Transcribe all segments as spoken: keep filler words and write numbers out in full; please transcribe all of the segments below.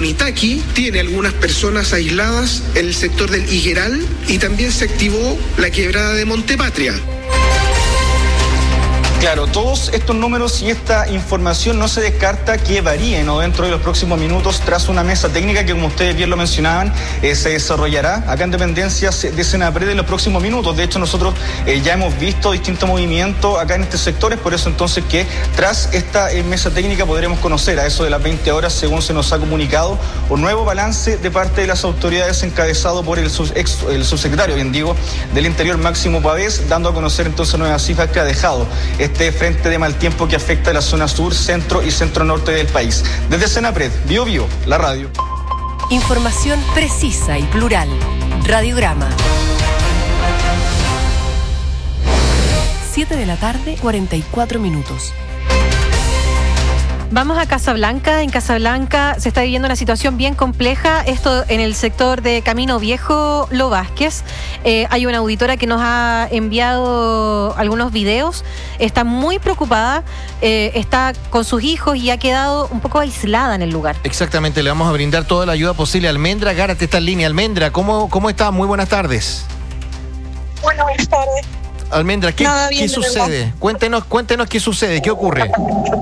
Punitaqui tiene algunas personas aisladas en el sector del Higueral y también se activó la quebrada de Montepatria. Claro, todos estos números y esta información no se descarta que varíen o dentro de los próximos minutos tras una mesa técnica que, como ustedes bien lo mencionaban, eh, se desarrollará acá en dependencias de Senapred en los próximos minutos. De hecho, nosotros eh, ya hemos visto distintos movimientos acá en estos sectores, por eso entonces que tras esta eh, mesa técnica podremos conocer a eso de las veinte horas, según se nos ha comunicado, un nuevo balance de parte de las autoridades encabezado por el, sub, ex, el subsecretario, bien digo, del Interior, Máximo Pavés, dando a conocer entonces nuevas cifras que ha dejado este frente de mal tiempo que afecta a la zona sur, centro y centro norte del país. Desde Senapred, Bio Bio, la radio. Información precisa y plural. Radiograma. siete de la tarde, cuarenta y cuatro minutos. Vamos a Casablanca. En Casablanca se está viviendo una situación bien compleja. Esto en el sector de Camino Viejo, Lo Vázquez. Eh, hay una auditora que nos ha enviado algunos videos. Está muy preocupada. Eh, está con sus hijos y ha quedado un poco aislada en el lugar. Exactamente, le vamos a brindar toda la ayuda posible. Almendra Gárate está en línea. Almendra, ¿cómo, cómo está? Muy buenas tardes. Bueno, buenas tardes. Almendra, ¿qué, ¿qué sucede? Cuéntenos, cuéntenos qué sucede, qué ocurre.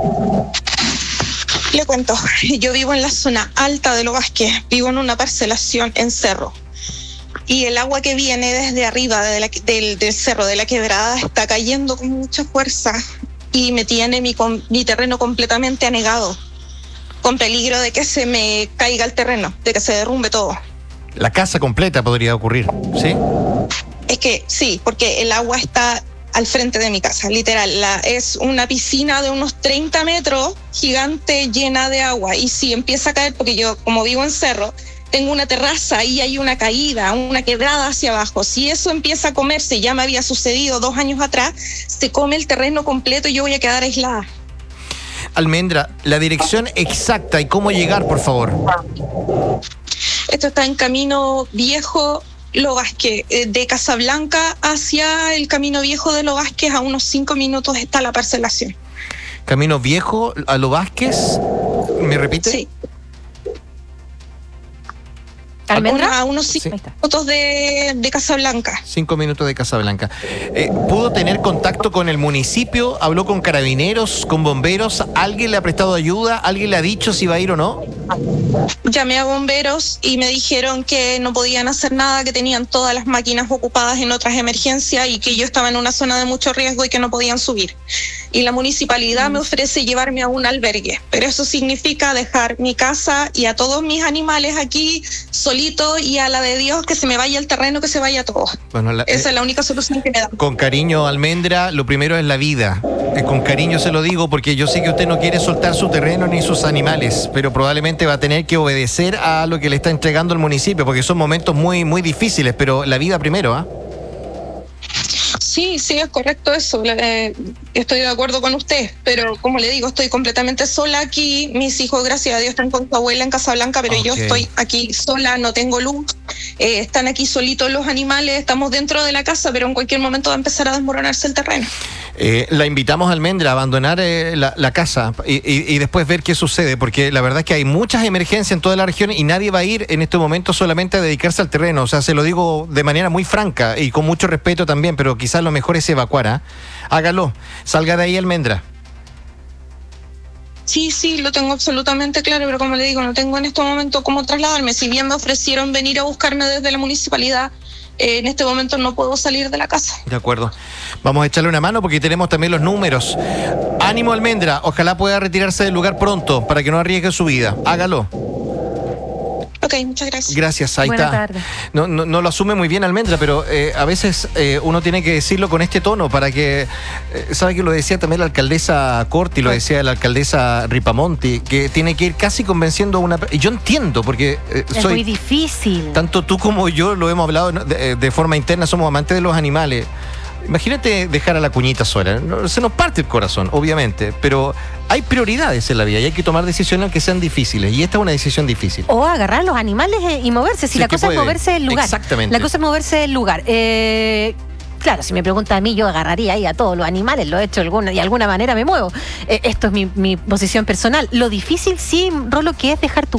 Le cuento, yo vivo en la zona alta de Lo Vázquez, vivo en una parcelación en cerro. Y el agua que viene desde arriba de la, del, del cerro, de la quebrada, está cayendo con mucha fuerza y me tiene mi, mi terreno completamente anegado, con peligro de que se me caiga el terreno, de que se derrumbe todo. La casa completa podría ocurrir, ¿sí? Es que sí, porque el agua está al frente de mi casa, literal. La, es una piscina de unos treinta metros, gigante, llena de agua. Y si empieza a caer, porque yo, como vivo en cerro, tengo una terraza y hay una caída, una quebrada hacia abajo. Si eso empieza a comerse, ya me había sucedido dos años atrás, se come el terreno completo y yo voy a quedar aislada. Almendra, la dirección exacta y cómo llegar, por favor. Esto está en Camino Viejo, Lo Vázquez, de Casablanca hacia el Camino Viejo de Lo Vázquez, a unos cinco minutos está la parcelación. Camino Viejo a Lo Vázquez, ¿me repite? Sí. ¿Almendra? A unos cinco sí. minutos de, de Casablanca. Cinco minutos de Casablanca. Eh, ¿Pudo tener contacto con el municipio? ¿Habló con carabineros, con bomberos? ¿Alguien le ha prestado ayuda? ¿Alguien le ha dicho si va a ir o no? Llamé a bomberos y me dijeron que no podían hacer nada, que tenían todas las máquinas ocupadas en otras emergencias y que yo estaba en una zona de mucho riesgo y que no podían subir. Y la municipalidad me ofrece llevarme a un albergue, pero eso significa dejar mi casa y a todos mis animales aquí solito, y a la de Dios que se me vaya el terreno, que se vaya todo. Bueno, la, esa eh, es la única solución que me dan. Con cariño, Almendra, lo primero es la vida. Eh, con cariño se lo digo porque yo sé que usted no quiere soltar su terreno ni sus animales, pero probablemente va a tener que obedecer a lo que le está entregando el municipio, porque son momentos muy, muy difíciles, pero la vida primero, ¿ah? ¿eh? Sí, sí, es correcto eso. Eh, estoy de acuerdo con usted, pero como le digo, estoy completamente sola aquí. Mis hijos, gracias a Dios, están con su abuela en Casablanca, pero okay. Yo estoy aquí sola, no tengo luz. Eh, están aquí solitos los animales, estamos dentro de la casa, pero en cualquier momento va a empezar a desmoronarse el terreno. Eh, la invitamos, Almendra, a abandonar eh, la, la casa y, y, y después ver qué sucede, porque la verdad es que hay muchas emergencias en toda la región y nadie va a ir en este momento solamente a dedicarse al terreno. O sea, se lo digo de manera muy franca y con mucho respeto también, pero quizás lo mejor es evacuar, ¿eh? Hágalo, salga de ahí, Almendra. Sí, sí, lo tengo absolutamente claro, pero como le digo, no tengo en este momento cómo trasladarme. Si bien me ofrecieron venir a buscarme desde la municipalidad, eh, en este momento no puedo salir de la casa. De acuerdo. Vamos a echarle una mano porque tenemos también los números. Ánimo, Almendra. Ojalá pueda retirarse del lugar pronto para que no arriesgue su vida. Hágalo. Ok, muchas gracias. Gracias, ahí Buenas está. tardes. No, no, no lo asume muy bien, Almendra, pero eh, a veces eh, uno tiene que decirlo con este tono para que, eh, sabe que lo decía también la alcaldesa Corti, lo decía la alcaldesa Ripamonti, que tiene que ir casi convenciendo a una... Y yo entiendo, porque eh, es soy... muy difícil. Tanto tú como yo lo hemos hablado de, de forma interna, somos amantes de los animales. Imagínate dejar a la cuñita sola. Se nos parte el corazón, obviamente, pero hay prioridades en la vida y hay que tomar decisiones que sean difíciles. Y esta es una decisión difícil. O agarrar los animales y moverse. Si sí, la cosa puede. es moverse del lugar. Exactamente. La cosa es moverse del lugar. Eh... Claro, si me pregunta a mí, yo agarraría ahí a todos los animales, lo he hecho alguna, de alguna manera me muevo. Eh, esto es mi, mi posición personal. Lo difícil, sí, Rolo, que es dejar tu